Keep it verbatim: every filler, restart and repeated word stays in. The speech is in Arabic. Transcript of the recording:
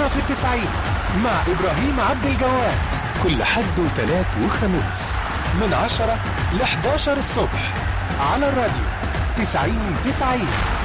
كورة في التسعين مع إبراهيم عبد الجواد، كل حد وتلات وخميس من عشرة ل حداشر الصبح على الراديو تسعين تسعين.